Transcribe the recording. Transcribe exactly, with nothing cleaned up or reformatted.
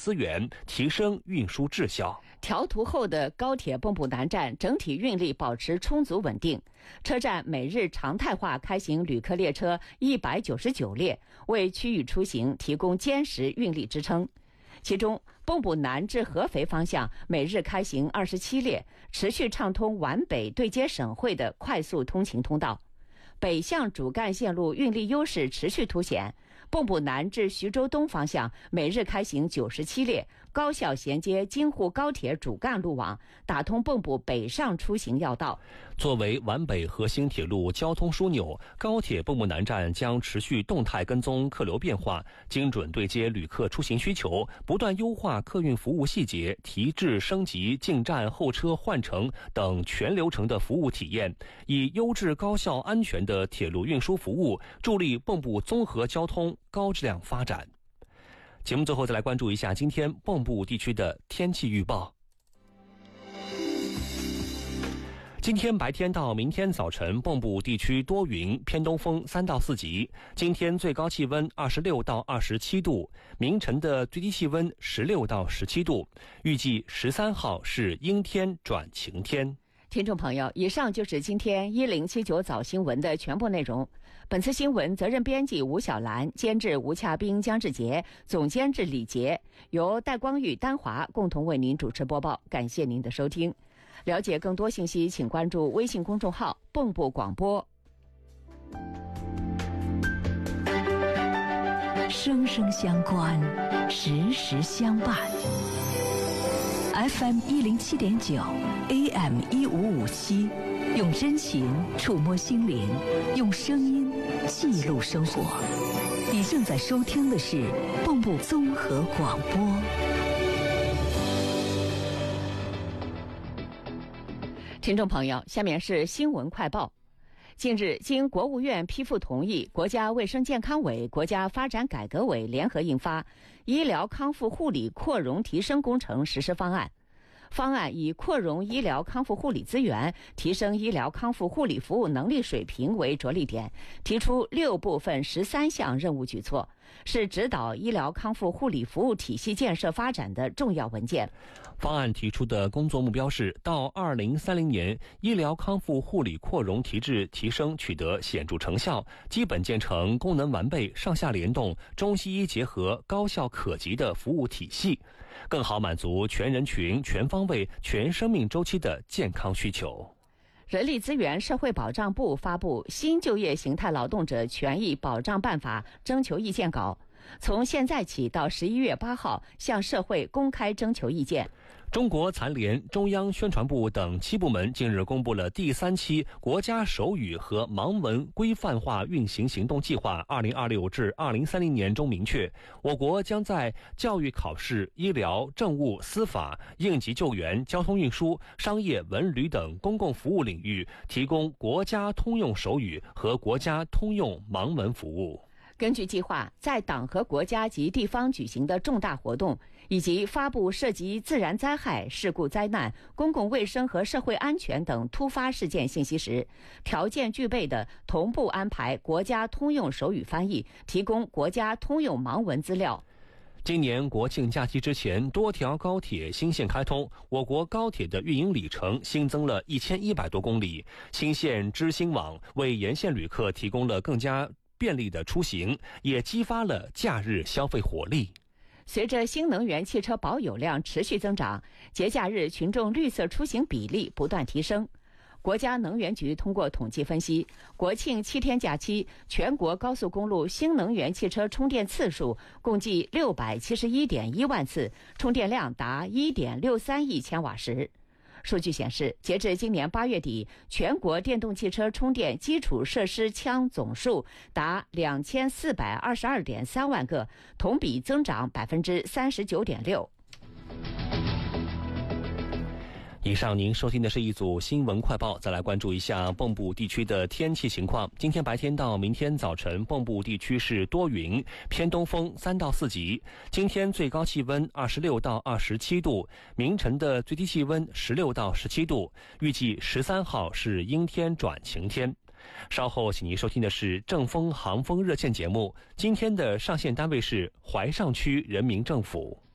资源，提升运输质效。 调图后的高铁蚌埠南站整体运力保持充足稳定，车站每日常态化开行旅客列车一百九十九列，为区域出行提供坚实运力支撑。其中，蚌埠南至合肥方向每日开行二十七列，持续畅通皖北对接省会的快速通勤通道。北向主干线路运力优势持续凸显，蚌埠南至徐州东方向每日开行九十七列，高效衔接京沪高铁主干路网，打通蚌埠北上出行要道。 作为皖北核心铁路交通枢纽，高铁蚌埠南站将持续动态跟踪客流变化，精准对接旅客出行需求，不断优化客运服务细节，提质升级进站、候车、换乘等全流程的服务体验，以优质、高效、安全的铁路运输服务，助力蚌埠综合交通高质量发展。节目最后再来关注一下今天蚌埠地区的天气预报。今天白天到明天早晨，蚌埠地区多云，偏东风三到四级。今天最高气温二十六到二十七度，明晨的最低气温十六到十七度。预计十三号是阴天转晴天。 听众朋友，以上就是今天一零七九早新闻的全部内容。本次新闻责任编辑吴小兰，监制吴洽斌、江志杰，总监制李杰，由戴光玉、丹华共同为您主持播报。感谢您的收听。了解更多信息，请关注微信公众号“蚌埠广播”。 声声相关，时时相伴。F M 一零七点九 ，A M 一五五七，用真情触摸心灵，用声音记录生活。你正在收听的是蚌埠综合广播。 听众朋友，下面是新闻快报。近日，经国务院批复同意，国家卫生健康委、国家发展改革委联合印发《医疗康复护理扩容提升工程实施方案》。方案以扩容医疗康复护理资源，提升医疗康复护理服务能力水平为着力点，提出六部分十三项任务举措，是指导医疗康复护理服务体系建设发展的重要文件。 方案提出的工作目标是，到二零三零年，医疗康复护理扩容提质提升取得显著成效，基本建成功能完备、上下联动、中西医结合、高效可及的服务体系，更好满足全人群、全方位、全生命周期的健康需求。 人力资源社会保障部发布《新就业形态劳动者权益保障办法》征求意见稿，从现在起到十一月八号向社会公开征求意见。 中国残联、中央宣传部等七部门近日公布了第三期国家手语和盲文规范化运行行动计划二零二六至二零三零年中明确，我国将在教育考试、医疗、政务、司法、应急救援、交通运输、商业文旅等公共服务领域提供国家通用手语和国家通用盲文服务。 根据计划，在党和国家及地方举行的重大活动，以及发布涉及自然灾害、事故灾难、公共卫生和社会安全等突发事件信息时，条件具备的同步安排国家通用手语翻译，提供国家通用盲文资料。 今年国庆假期之前，多条高铁新线开通，我国高铁的运营里程新增了一千一百多公里，新线知新网为沿线旅客提供了更加便利的出行，也激发了假日消费活力。 随着新能源汽车保有量持续增长，节假日群众绿色出行比例不断提升。国家能源局通过统计分析，国庆七天假期，全国高速公路新能源汽车充电次数共计六百七十一点一万次，充电量达一点六三亿千瓦时。数据显示，截至今年八月底，全国电动汽车充电基础设施枪总数达两千四百二十二点三万个，同比增长百分之三十九点六。 以上您收听的是一组新闻快报，再来关注一下蚌埠地区的天气情况。今天白天到明天早晨，蚌埠地区是多云，偏东风三到四级。今天最高气温二十六到二十七度，明晨的最低气温十六到十七度。预计十三号是阴天转晴天。稍后请您收听的是正风航风热线节目，今天的上线单位是淮上区人民政府。